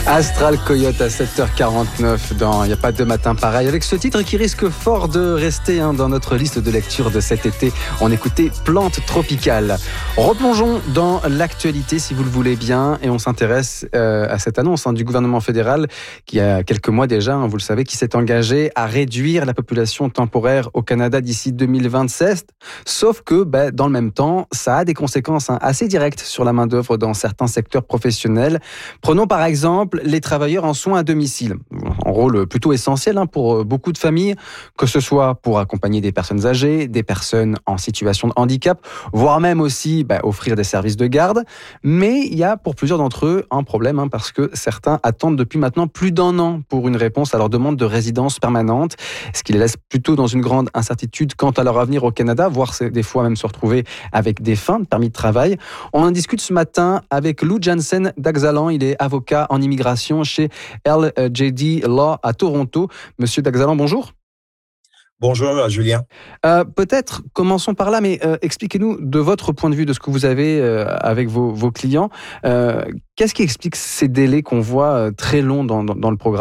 Astral Coyote à 7h49 dans Il n'y a pas de matin pareil, avec ce titre qui risque fort de rester dans notre liste de lecture de cet été. On écoutait Plantes tropicales. Replongeons dans l'actualité si vous le voulez bien et on s'intéresse à cette annonce du gouvernement fédéral qui il y a quelques mois déjà, vous le savez, qui s'est engagé à réduire la population temporaire au Canada d'ici 2027. Sauf que dans le même temps, ça a des conséquences assez directes sur la main-d'œuvre dans certains secteurs professionnels. Prenons par exemple les travailleurs en soins à domicile. Un rôle plutôt essentiel pour beaucoup de familles, que ce soit pour accompagner des personnes âgées, des personnes en situation de handicap, voire même aussi offrir des services de garde. Mais il y a pour plusieurs d'entre eux un problème parce que certains attendent depuis maintenant plus d'1 an pour une réponse à leur demande de résidence permanente, ce qui les laisse plutôt dans une grande incertitude quant à leur avenir au Canada, voire des fois même se retrouver avec des fins de permis de travail. On en discute ce matin avec Lou Jansen d'Axalan. Il est avocat en immigration chez LJD Law à Toronto. Monsieur d'Axalan, bonjour. Bonjour Julien. Peut-être commençons par là, mais expliquez-nous de votre point de vue, de ce que vous avez avec vos clients. Qu'est-ce qui explique ces délais qu'on voit très longs dans le programme ?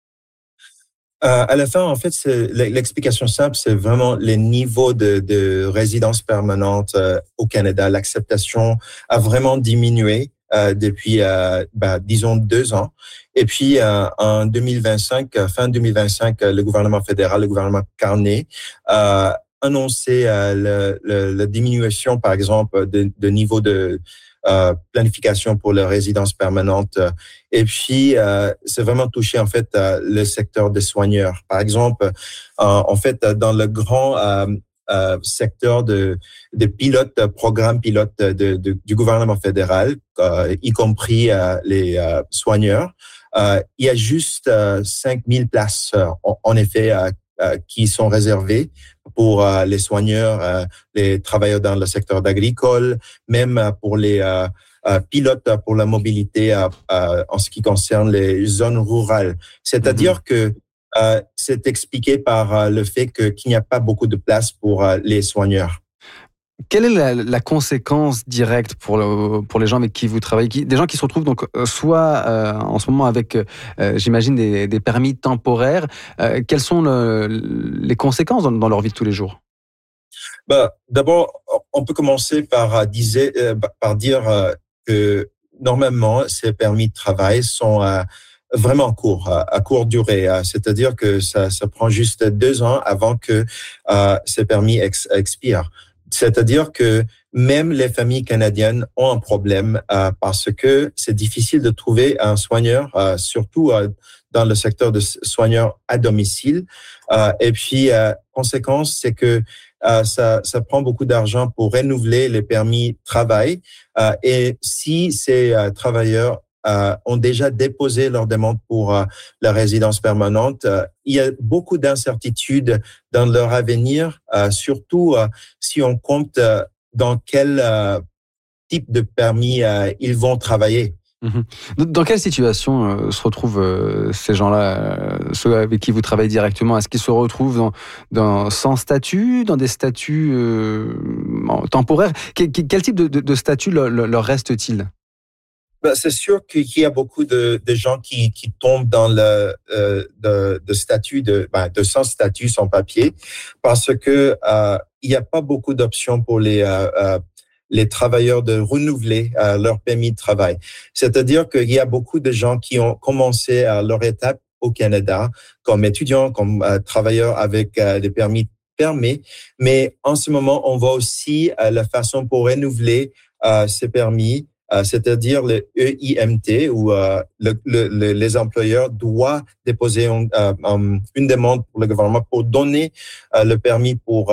À la fin, en fait, l'explication simple, c'est vraiment les niveaux de résidence permanente au Canada. L'acceptation a vraiment diminué depuis, disons, 2 ans. Et puis, en 2025, fin 2025, le gouvernement fédéral, le gouvernement Carney, a annoncé la diminution, par exemple, de niveau de planification pour la résidence permanente. Et puis, c'est vraiment touché, en fait, le secteur des soigneurs. Par exemple, en fait, dans le grand secteur de pilotes, programmes pilotes du gouvernement fédéral, y compris les soigneurs, il y a juste 5000 places, en effet, qui sont réservées pour les soigneurs, les travailleurs dans le secteur agricole, même pour les pilotes pour la mobilité en ce qui concerne les zones rurales. C'est-à-dire que c'est expliqué par le fait qu'il n'y a pas beaucoup de place pour les soigneurs. Quelle est la conséquence directe pour les gens avec qui vous travaillez, des gens qui se retrouvent donc soit en ce moment avec, j'imagine, des permis temporaires. Quelles sont les conséquences dans leur vie de tous les jours ? D'abord, on peut commencer par dire que normalement, ces permis de travail sont vraiment courts, à courte durée. C'est-à-dire que ça prend juste 2 ans avant que ces permis expirent. C'est-à-dire que même les familles canadiennes ont un problème parce que c'est difficile de trouver un soigneur, surtout dans le secteur de soigneurs à domicile. Et puis, conséquence, c'est que ça prend beaucoup d'argent pour renouveler les permis de travail. Et si ces travailleurs ont déjà déposé leur demande pour la résidence permanente, il y a beaucoup d'incertitudes dans leur avenir, surtout si on compte dans quel type de permis ils vont travailler. Dans quelle situation se retrouvent ces gens-là, ceux avec qui vous travaillez directement ? Est-ce qu'ils se retrouvent sans statut, dans des statuts temporaires ? Quel type de statut leur reste-t-il ? C'est sûr qu'il y a beaucoup de gens qui tombent dans le de statut de sans statut, sans papier, parce que il n'y a pas beaucoup d'options pour les travailleurs de renouveler leur permis de travail. C'est-à-dire qu'il y a beaucoup de gens qui ont commencé leur étape au Canada comme étudiants, comme travailleurs avec des permis fermés, mais en ce moment, on voit aussi la façon pour renouveler ces permis. C'est-à-dire le EIMT, où les employeurs doivent déposer une demande pour le gouvernement pour donner le permis pour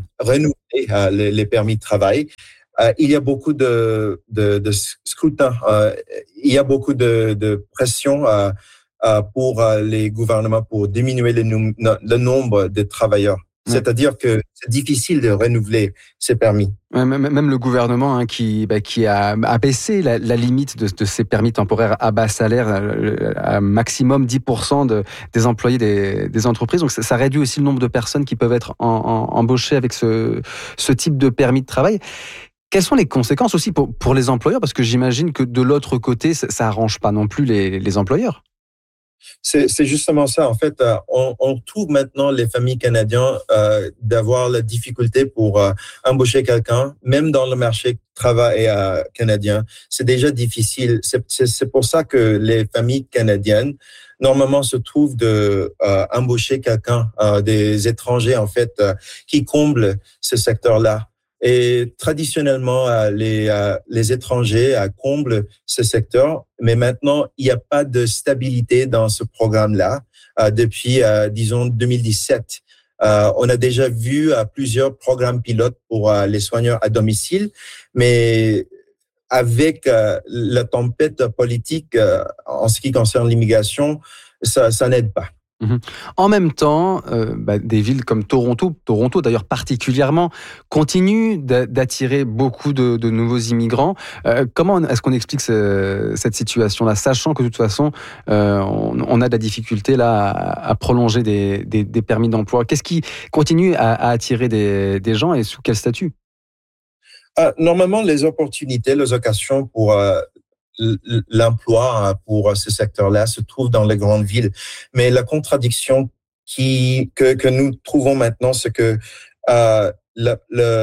renouveler les permis de travail. Il y a beaucoup de scrutin, il y a beaucoup de pression pour les gouvernements pour diminuer le nombre de travailleurs. C'est-à-dire que c'est difficile de renouveler ces permis. Même le gouvernement qui a abaissé la limite de ces permis temporaires à bas salaire à maximum 10% des employés des entreprises. Donc ça réduit aussi le nombre de personnes qui peuvent être embauchées avec ce type de permis de travail. Quelles sont les conséquences aussi pour les employeurs? Parce que j'imagine que de l'autre côté, ça arrange pas non plus les employeurs. C'est justement ça. En fait, on trouve maintenant les familles canadiennes d'avoir la difficulté pour embaucher quelqu'un, même dans le marché du travail canadien. C'est déjà difficile. C'est pour ça que les familles canadiennes normalement se trouvent de embaucher quelqu'un, des étrangers en fait, qui comblent ce secteur-là. Et traditionnellement, les étrangers comblent ce secteur, mais maintenant, il n'y a pas de stabilité dans ce programme-là depuis, disons, 2017. On a déjà vu plusieurs programmes pilotes pour les soigneurs à domicile, mais avec la tempête politique en ce qui concerne l'immigration, ça n'aide pas. En même temps, des villes comme Toronto d'ailleurs particulièrement, continuent d'attirer beaucoup de nouveaux immigrants. Comment est-ce qu'on explique cette situation-là, sachant que de toute façon, on a de la difficulté là à prolonger des permis d'emploi? Qu'est-ce qui continue à attirer des gens et sous quel statut? Normalement, les opportunités, les occasions pour l'emploi pour ce secteur-là se trouve dans les grandes villes. Mais la contradiction que nous trouvons maintenant, c'est que le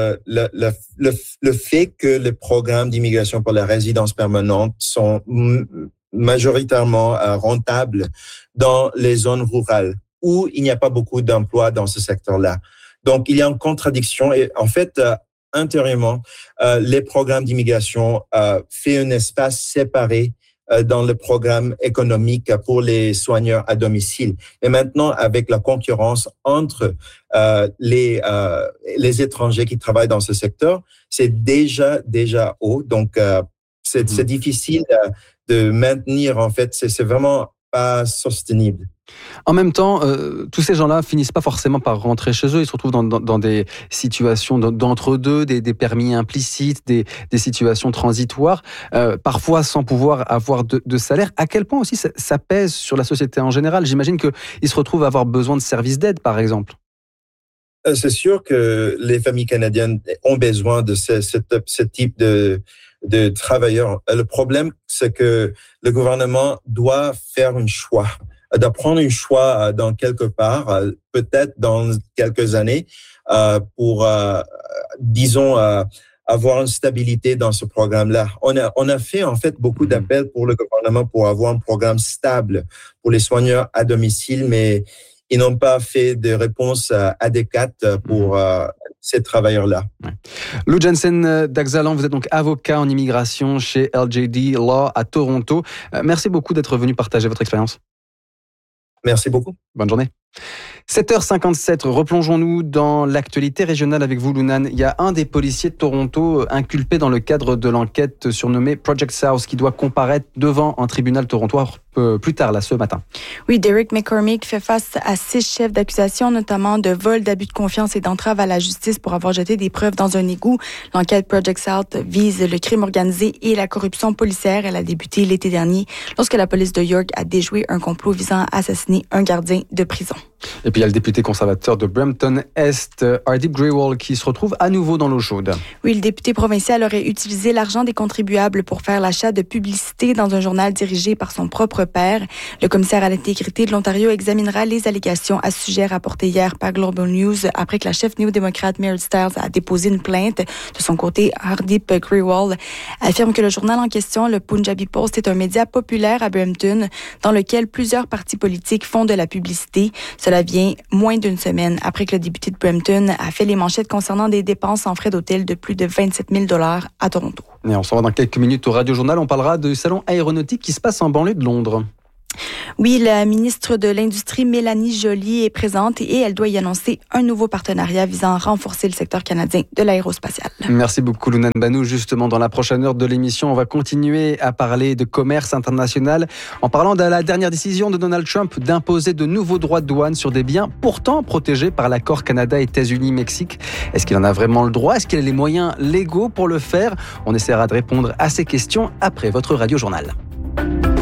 fait que les programmes d'immigration pour la résidence permanente sont majoritairement rentables dans les zones rurales où il n'y a pas beaucoup d'emplois dans ce secteur-là. Donc, il y a une contradiction et en fait, intérieurement, les programmes d'immigration fait un espace séparé dans le programme économique pour les soigneurs à domicile. Et maintenant, avec la concurrence entre les étrangers qui travaillent dans ce secteur, c'est déjà haut. Donc, c'est difficile de maintenir, en fait, c'est vraiment pas soutenable. En même temps, tous ces gens-là finissent pas forcément par rentrer chez eux. Ils se retrouvent dans des situations d'entre-deux, des permis implicites, des situations transitoires, parfois sans pouvoir avoir de salaire. À quel point aussi ça pèse sur la société en général? J'imagine qu'ils se retrouvent à avoir besoin de services d'aide, par exemple. C'est sûr que les familles canadiennes ont besoin de ce type de travailleurs. Le problème, c'est que le gouvernement doit faire un choix, d'apprendre un choix dans quelque part, peut-être dans quelques années, pour, disons, avoir une stabilité dans ce programme-là. On a fait en fait beaucoup d'appels pour le gouvernement pour avoir un programme stable pour les soigneurs à domicile, mais ils n'ont pas fait de réponse adéquate pour ces travailleurs-là. Ouais. Lou Jensen d'Axalan, vous êtes donc avocat en immigration chez LJD Law à Toronto. Merci beaucoup d'être venu partager votre expérience. Merci beaucoup. Bonne journée. 7h57, replongeons-nous dans l'actualité régionale avec vous, Lounan. Il y a un des policiers de Toronto inculpé dans le cadre de l'enquête surnommée Project South qui doit comparaître devant un tribunal torontois plus tard, là, ce matin. Oui, Derek McCormick fait face à 6 chefs d'accusation, notamment de vol, d'abus de confiance et d'entrave à la justice pour avoir jeté des preuves dans un égout. L'enquête Project South vise le crime organisé et la corruption policière. Elle a débuté l'été dernier lorsque la police de York a déjoué un complot visant à assassiner un gardien de prison. Et puis il y a le député conservateur de Brampton-Est, Hardip Grewal, qui se retrouve à nouveau dans l'eau chaude. Oui, le député provincial aurait utilisé l'argent des contribuables pour faire l'achat de publicité dans un journal dirigé par son propre père. Le commissaire à l'intégrité de l'Ontario examinera les allégations à ce sujet rapportées hier par Global News après que la chef néo-démocrate Mary Stiles a déposé une plainte. De son côté, Hardip Grewal affirme que le journal en question, le Punjabi Post, est un média populaire à Brampton dans lequel plusieurs partis politiques font de la publicité. Cela vient moins d'une semaine après que le député de Brampton a fait les manchettes concernant des dépenses en frais d'hôtel de plus de 27 000 $ à Toronto. Et on s'en va dans quelques minutes au Radio Journal. On parlera du salon aéronautique qui se passe en banlieue de Londres. Oui, la ministre de l'Industrie, Mélanie Joly, est présente et elle doit y annoncer un nouveau partenariat visant à renforcer le secteur canadien de l'aérospatial. Merci beaucoup, Lounan Banou. Justement, dans la prochaine heure de l'émission, on va continuer à parler de commerce international en parlant de la dernière décision de Donald Trump d'imposer de nouveaux droits de douane sur des biens pourtant protégés par l'accord Canada-États-Unis-Mexique. Est-ce qu'il en a vraiment le droit? Est-ce qu'il a les moyens légaux pour le faire? On essaiera de répondre à ces questions après votre Radio Journal.